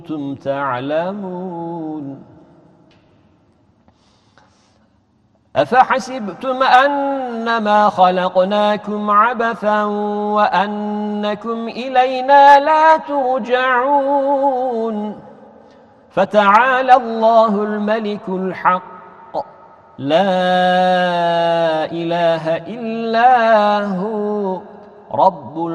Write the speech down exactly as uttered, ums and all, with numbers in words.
كنتم تعلمون أفحسبتم أنما خلقناكم عبثا وأنكم إلينا لا ترجعون فتعالى الله الملك الحق لا إله إلا هو رب